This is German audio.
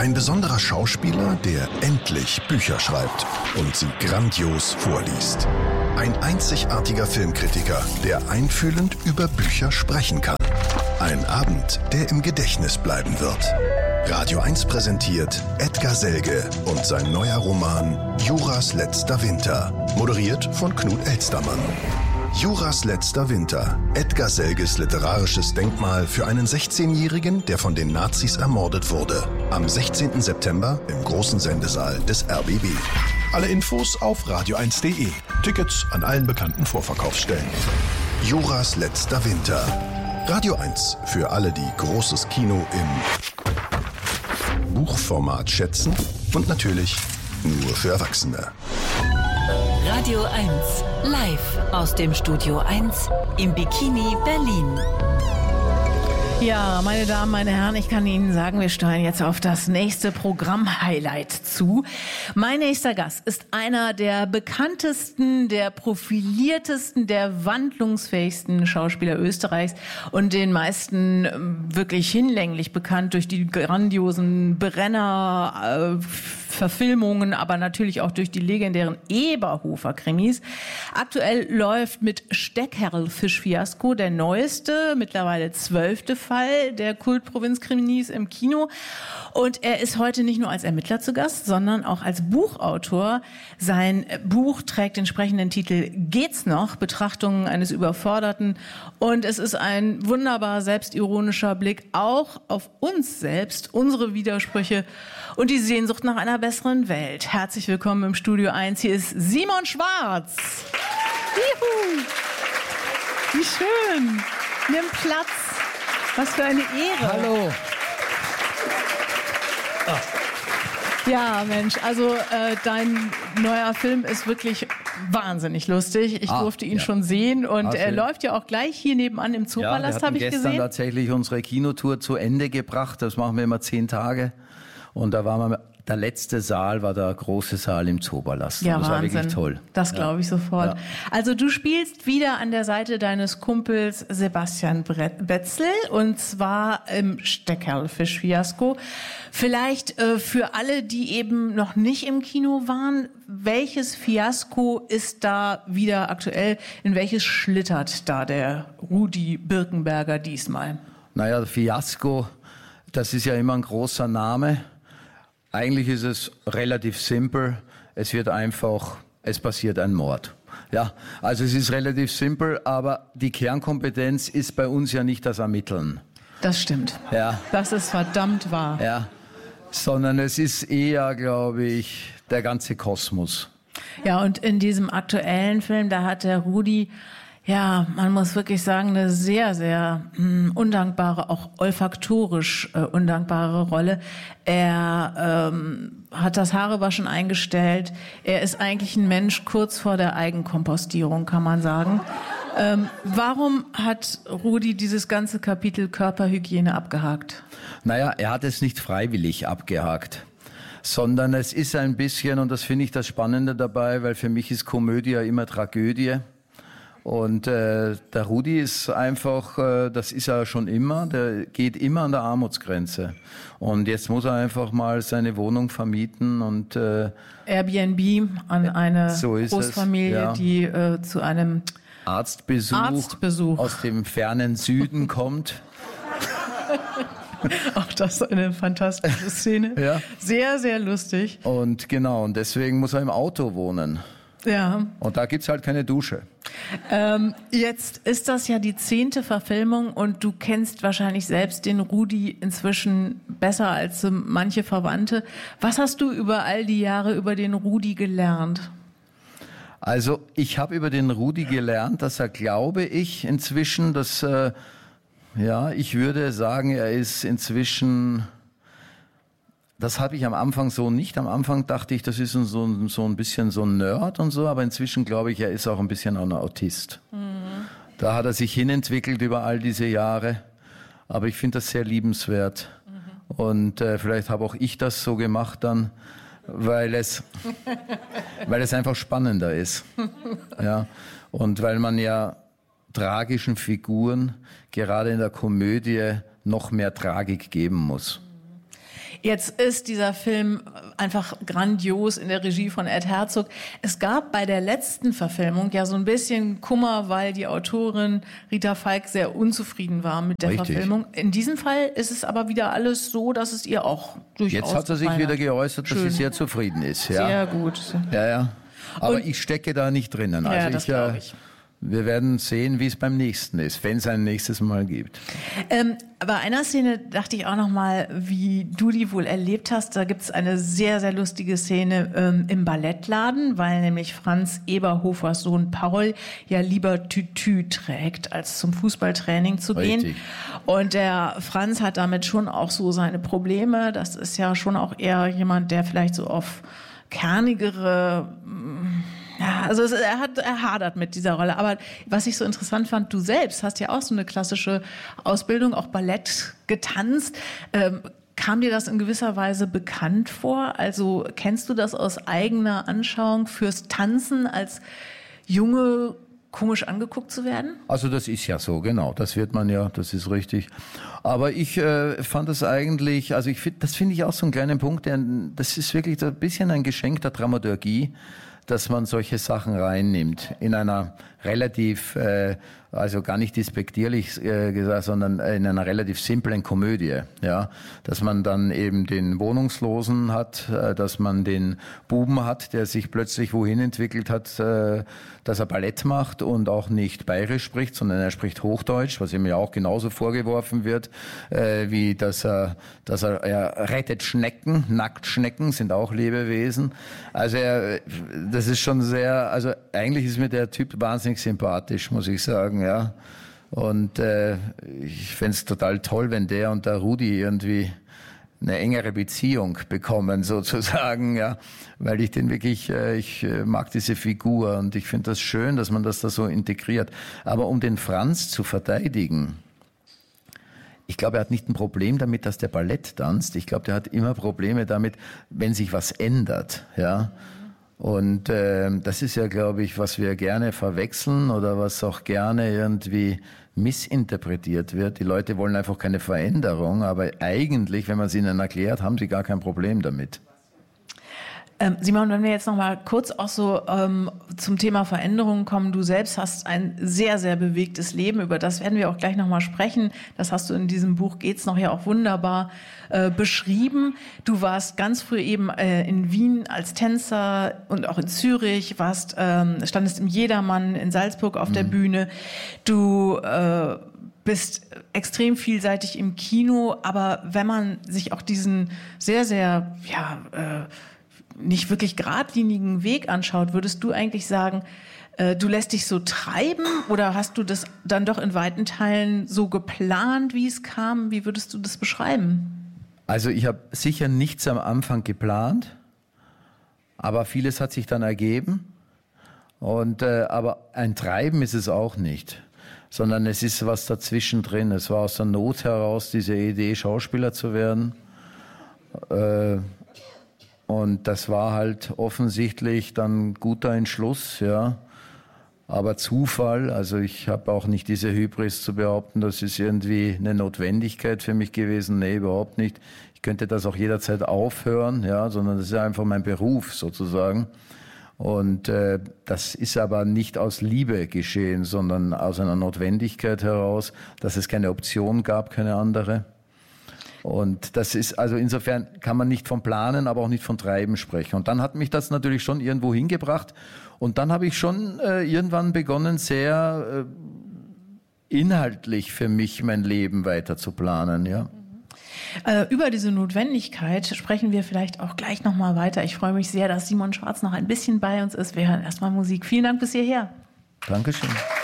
Ein besonderer Schauspieler, der endlich Bücher schreibt und sie grandios vorliest. Ein einzigartiger Filmkritiker, der einfühlend über Bücher sprechen kann. Ein Abend, der im Gedächtnis bleiben wird. Radio 1 präsentiert Edgar Selge und sein neuer Roman Juras letzter Winter, moderiert von Knut Elstermann. Juras letzter Winter, Edgar Selges literarisches Denkmal für einen 16-Jährigen, der von den Nazis ermordet wurde. Am 16. September im großen Sendesaal des RBB. Alle Infos auf radio1.de. Tickets an allen bekannten Vorverkaufsstellen. Juras letzter Winter. Radio 1 für alle, die großes Kino im Buchformat schätzen und natürlich nur für Erwachsene. Radio 1, live aus dem Studio 1 im Bikini Berlin. Ja, meine Damen, meine Herren, ich kann Ihnen sagen, wir steuern jetzt auf das nächste Programm-Highlight zu. Mein nächster Gast ist einer der bekanntesten, der profiliertesten, der wandlungsfähigsten Schauspieler Österreichs und den meisten wirklich hinlänglich bekannt durch die grandiosen Brenner-Verfilmungen, aber natürlich auch durch die legendären Eberhofer-Krimis. Aktuell läuft mit Steckerl-Fisch-Fiasko der neueste, mittlerweile 12. Fall der Kultprovinzkrimis im Kino. Und er ist heute nicht nur als Ermittler zu Gast, sondern auch als Buchautor. Sein Buch trägt den entsprechenden Titel Geht's noch? Betrachtungen eines Überforderten. Und es ist ein wunderbar selbstironischer Blick auch auf uns selbst, unsere Widersprüche und die Sehnsucht nach einer besseren Welt. Herzlich willkommen im Studio 1. Hier ist Simon Schwarz. Juhu. Wie schön. Nimm Platz. Was für eine Ehre. Hallo. Ja, Mensch, also dein neuer Film ist wirklich wahnsinnig lustig. Ich durfte ihn schon sehen und er läuft ja auch gleich hier nebenan im Zoopalast, habe ich gesehen. Wir hatten gestern tatsächlich unsere Kinotour zu Ende gebracht. Das machen wir immer 10 Tage. Und da waren wir, der letzte Saal war der große Saal im Zoopalast. Ja, das Wahnsinn. war wirklich toll. Das glaube ich sofort. Ja. Also du spielst wieder an der Seite deines Kumpels Sebastian Betzel und zwar im Steckerl-Fisch-Fiasko. Vielleicht für alle, die eben noch nicht im Kino waren, welches Fiasko ist da wieder aktuell? In welches schlittert da der Rudi Birkenberger diesmal? Naja, Fiasko, das ist ja immer ein großer Name. Eigentlich ist es relativ simpel. Es passiert ein Mord. Ja, also es ist relativ simpel, aber die Kernkompetenz ist bei uns ja nicht das Ermitteln. Das stimmt. Ja. Das ist verdammt wahr. Ja, sondern es ist eher, glaube ich, der ganze Kosmos. Ja, und in diesem aktuellen Film, da hat der Rudi, ja, man muss wirklich sagen, eine sehr, sehr undankbare, auch olfaktorisch undankbare Rolle. Er hat das Haarewaschen eingestellt. Er ist eigentlich ein Mensch kurz vor der Eigenkompostierung, kann man sagen. Warum hat Rudi dieses ganze Kapitel Körperhygiene abgehakt? Naja, er hat es nicht freiwillig abgehakt, sondern es ist ein bisschen, und das finde ich das Spannende dabei, weil für mich ist Komödie ja immer Tragödie. Und der Rudi ist einfach, das ist er schon immer, der geht immer an der Armutsgrenze. Und jetzt muss er einfach mal seine Wohnung vermieten und Airbnb an eine Großfamilie, ja, die zu einem Arztbesuch aus dem fernen Süden kommt. Auch das ist eine fantastische Szene. Ja. Sehr, sehr lustig. Und genau, und deswegen muss er im Auto wohnen. Ja. Und da gibt's halt keine Dusche. Jetzt ist das ja die 10. Verfilmung und du kennst wahrscheinlich selbst den Rudi inzwischen besser als so manche Verwandte. Was hast du über all die Jahre über den Rudi gelernt? Also ich habe über den Rudi gelernt, dass er, glaube ich, inzwischen, ich würde sagen, er ist inzwischen... Das habe ich am Anfang so nicht. Am Anfang dachte ich, das ist so ein bisschen so ein Nerd und so, aber inzwischen glaube ich, er ist auch ein bisschen ein Autist. Mhm. Da hat er sich hinentwickelt über all diese Jahre, aber ich finde das sehr liebenswert. Mhm. Und vielleicht habe auch ich das so gemacht dann, weil es einfach spannender ist. Ja. Und weil man ja tragischen Figuren gerade in der Komödie noch mehr Tragik geben muss. Jetzt ist dieser Film einfach grandios in der Regie von Ed Herzog. Es gab bei der letzten Verfilmung ja so ein bisschen Kummer, weil die Autorin Rita Falk sehr unzufrieden war mit der Verfilmung. In diesem Fall ist es aber wieder alles so, dass es ihr auch durchaus Jetzt hat sie sich wieder geäußert, dass sie sehr zufrieden ist. Ja. Sehr gut. Ja. Aber ich stecke da nicht drinnen. Also ja, das glaube ich. Wir werden sehen, wie es beim nächsten ist, wenn es ein nächstes Mal gibt. Bei einer Szene dachte ich auch noch mal, wie du die wohl erlebt hast. Da gibt es eine sehr, sehr lustige Szene im Ballettladen, weil nämlich Franz Eberhofers Sohn Paul ja lieber Tütü trägt, als zum Fußballtraining zu gehen. Und der Franz hat damit schon auch so seine Probleme. Das ist ja schon auch eher jemand, der vielleicht so auf kernigere... Ja, also er hadert mit dieser Rolle. Aber was ich so interessant fand, du selbst hast ja auch so eine klassische Ausbildung, auch Ballett getanzt. Kam dir das in gewisser Weise bekannt vor? Also kennst du das aus eigener Anschauung fürs Tanzen als Junge komisch angeguckt zu werden? Also das ist ja so, genau. Das wird man ja, das ist richtig. Aber ich fand das eigentlich, also das finde ich auch so einen kleinen Punkt, das ist wirklich ein bisschen ein Geschenk der Dramaturgie, dass man solche Sachen reinnimmt in einer relativ, also gar nicht despektierlich gesagt, sondern in einer relativ simplen Komödie, ja, dass man dann eben den Wohnungslosen hat, dass man den Buben hat, der sich plötzlich wohin entwickelt hat, dass er Ballett macht und auch nicht bayerisch spricht, sondern er spricht Hochdeutsch, was ihm ja auch genauso vorgeworfen wird, wie dass er rettet Schnecken, Nacktschnecken sind auch Lebewesen. Also das ist schon sehr, also eigentlich ist mir der Typ wahnsinnig sympathisch, muss ich sagen, ja. Und ich fände es total toll, wenn der und der Rudi irgendwie eine engere Beziehung bekommen, sozusagen, ja, weil ich den wirklich, ich mag diese Figur und ich finde das schön, dass man das da so integriert. Aber um den Franz zu verteidigen, ich glaube, er hat nicht ein Problem damit, dass der Ballett tanzt. Ich glaube, der hat immer Probleme damit, wenn sich was ändert, ja. Und das ist ja, glaube ich, was wir gerne verwechseln oder was auch gerne irgendwie missinterpretiert wird. Die Leute wollen einfach keine Veränderung, aber eigentlich, wenn man es ihnen erklärt, haben sie gar kein Problem damit. Simon, wenn wir jetzt noch mal kurz auch so zum Thema Veränderungen kommen. Du selbst hast ein sehr, sehr bewegtes Leben. Über das werden wir auch gleich noch mal sprechen. Das hast du in diesem Buch Geht's noch ja auch wunderbar beschrieben. Du warst ganz früh eben in Wien als Tänzer und auch in Zürich, standest im Jedermann in Salzburg auf der Bühne. Du bist extrem vielseitig im Kino, aber wenn man sich auch diesen sehr, sehr, nicht wirklich geradlinigen Weg anschaut, würdest du eigentlich sagen, du lässt dich so treiben oder hast du das dann doch in weiten Teilen so geplant, wie es kam? Wie würdest du das beschreiben? Also ich habe sicher nichts am Anfang geplant, aber vieles hat sich dann ergeben. Aber ein Treiben ist es auch nicht, sondern es ist was dazwischen drin. Es war aus der Not heraus diese Idee, Schauspieler zu werden. Und das war halt offensichtlich dann guter Entschluss, ja. Aber Zufall, also ich habe auch nicht diese Hybris zu behaupten, das ist irgendwie eine Notwendigkeit für mich gewesen. Nee, überhaupt nicht. Ich könnte das auch jederzeit aufhören, ja, sondern das ist einfach mein Beruf sozusagen. Und das ist aber nicht aus Liebe geschehen, sondern aus einer Notwendigkeit heraus, dass es keine Option gab, keine andere. Und das ist, also insofern kann man nicht von Planen, aber auch nicht von Treiben sprechen. Und dann hat mich das natürlich schon irgendwo hingebracht. Und dann habe ich schon irgendwann begonnen, sehr inhaltlich für mich mein Leben weiter zu planen, ja. Über diese Notwendigkeit sprechen wir vielleicht auch gleich nochmal weiter. Ich freue mich sehr, dass Simon Schwarz noch ein bisschen bei uns ist. Wir hören erstmal Musik. Vielen Dank bis hierher. Dankeschön.